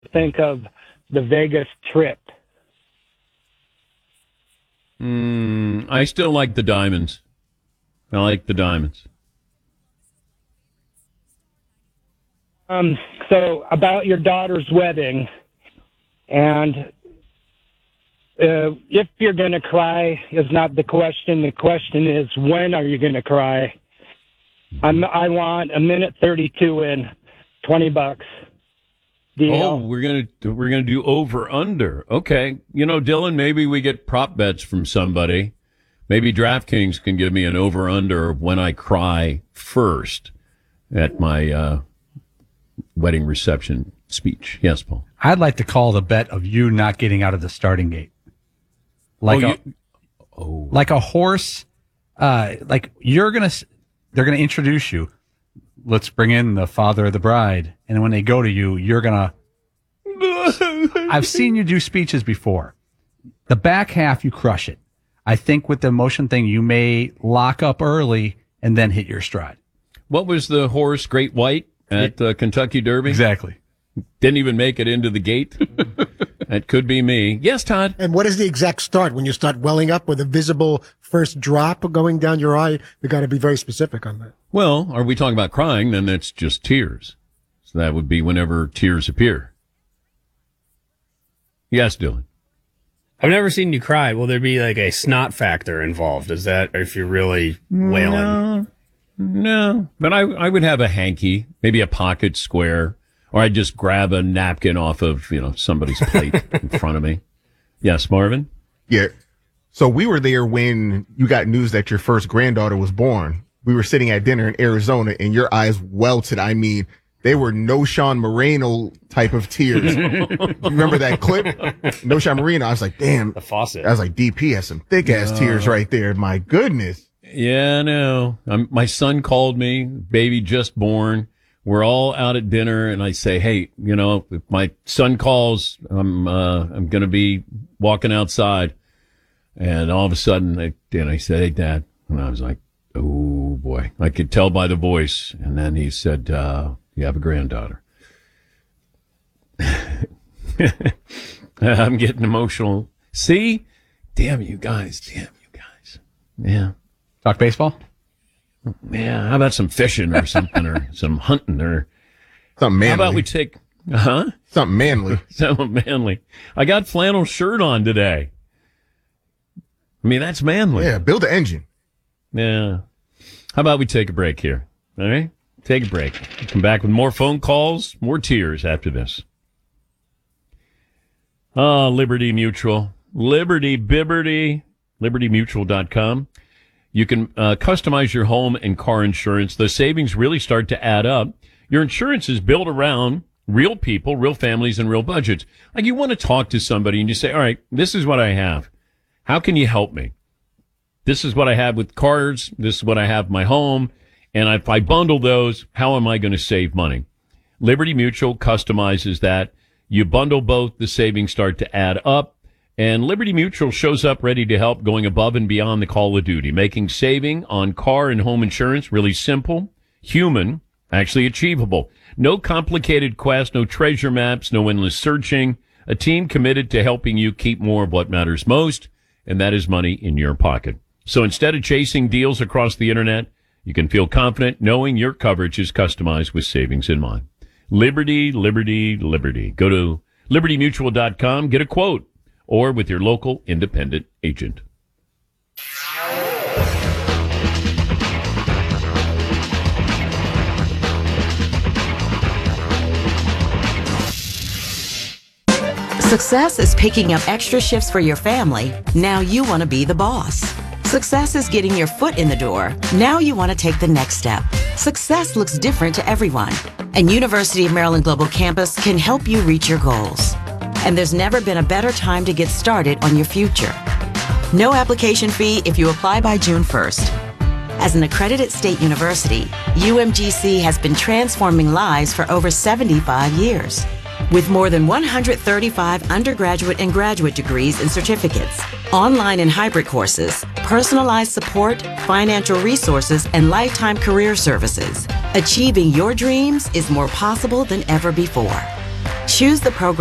think of the Vegas trip? I still like the diamonds. I like the diamonds. So about your daughter's wedding, and if you're going to cry is not the question. The question is, when are you going to cry? I want a minute 32 in, $20. Deal. Oh, we're gonna do over under. Okay, Dylan, maybe we get prop bets from somebody. Maybe DraftKings can give me an over under when I cry first at my wedding reception speech. Yes, Paul. I'd like to call the bet of you not getting out of the starting gate, like a horse. Like they're gonna introduce you. Let's bring in the father of the bride. And when they go to you, you're going to... I've seen you do speeches before. The back half, you crush it. I think with the emotion thing, you may lock up early and then hit your stride. What was the horse, Great White, at Kentucky Derby? Exactly. Didn't even make it into the gate. That could be me. Yes, Todd. And what is the exact start? When you start welling up with a visible first drop going down your eye, you got to be very specific on that. Well, are we talking about crying? Then it's just tears. So that would be whenever tears appear. Yes, Dylan. I've never seen you cry. Will there be like a snot factor involved? Is that if you're really wailing? No. But I would have a hanky, maybe a pocket square, or I'd just grab a napkin off of, somebody's plate in front of me. Yes, Marvin? Yeah. So we were there when you got news that your first granddaughter was born. We were sitting at dinner in Arizona and your eyes welted. I mean, they were no Sean Moreno type of tears. You remember that clip? No Sean Moreno. I was like, damn. The faucet. I was like, DP has some thick ass tears right there. My goodness. Yeah, no. My son called me, baby just born. We're all out at dinner and I say, hey, if my son calls, I'm going to be walking outside. And all of a sudden I said, hey, Dad. And I was like, oh boy, I could tell by the voice. And then he said, you have a granddaughter. I'm getting emotional. See? Damn you guys. Yeah. Talk baseball? Yeah. How about some fishing or something or some hunting or something manly? How about we take, something manly. Something manly. I got flannel shirt on today. I mean, that's manly. Yeah. Build the engine. Yeah. How about we take a break here? All right? Take a break. Come back with more phone calls, more tears after this. Liberty Mutual. Liberty Bibberty. LibertyMutual.com. You can customize your home and car insurance. The savings really start to add up. Your insurance is built around real people, real families, and real budgets. Like you want to talk to somebody and you say, all right, this is what I have. How can you help me? This is what I have with cars. This is what I have in my home. And if I bundle those, how am I going to save money? Liberty Mutual customizes that. You bundle both, the savings start to add up. And Liberty Mutual shows up ready to help, going above and beyond the call of duty, making saving on car and home insurance really simple, human, actually achievable. No complicated quest, no treasure maps, no endless searching. A team committed to helping you keep more of what matters most, and that is money in your pocket. So instead of chasing deals across the internet, you can feel confident knowing your coverage is customized with savings in mind. Liberty, liberty, liberty. Go to libertymutual.com, get a quote, or with your local independent agent. Success is picking up extra shifts for your family. Now you want to be the boss. Success is getting your foot in the door. Now you want to take the next step. Success looks different to everyone, and University of Maryland Global Campus can help you reach your goals. And there's never been a better time to get started on your future. No application fee if you apply by June 1st. As an accredited state university, UMGC has been transforming lives for over 75 years. With more than 135 undergraduate and graduate degrees and certificates, online and hybrid courses, personalized support, financial resources, and lifetime career services, achieving your dreams is more possible than ever before. Choose the program